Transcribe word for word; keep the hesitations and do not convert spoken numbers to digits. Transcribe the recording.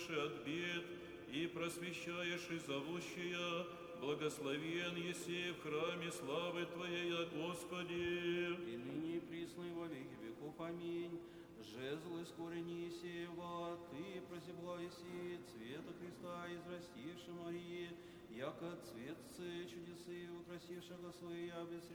избавивши от бед, и просвещаешь и зовущая, благословен еси в храме славы Твоей, Господи. И ныне и присно и во веки веков. Аминь. Жезл из корени Есеева, Ты прозябла еси, цвета Христа израстивши Марии, яко цветцы чудесы украсившего свои, без